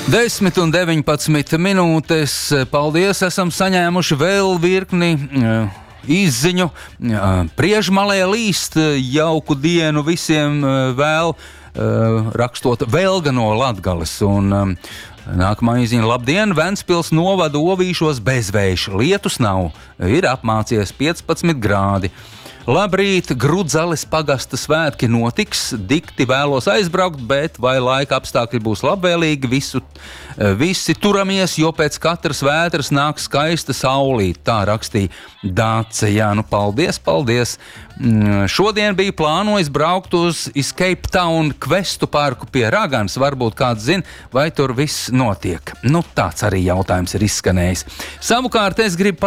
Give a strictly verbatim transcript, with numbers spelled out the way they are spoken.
desmit un deviņpadsmit minūtes. Paldies, esam saņēmuši vēl virkni uh, izziņu. Uh, Priežmalē līst, jauku dienu visiem uh, vēl, uh, rakstot Velga no Latgales. Un, um, nākamā izziņa: labdien, Ventspils novada Ovīšos bezvējš. Lietus nav, ir apmācies piecpadsmit grādi. Labrīt, Grudzalis pagasta svētki notiks, dikti vēlos aizbraukt, bet vai laika apstākļi būs labvēlīgi, visu, visi turamies, jo pēc katras vētras nāk skaista saulīt, tā rakstīja Dāce. Jā, nu paldies, paldies. Šodien bija plānojis braukt uz Escape Town kvestu parku pie Raganas, varbūt kāds zina, vai tur viss notiek. Nu, tāds arī jautājums ir izskanējis. Savukārt es gribu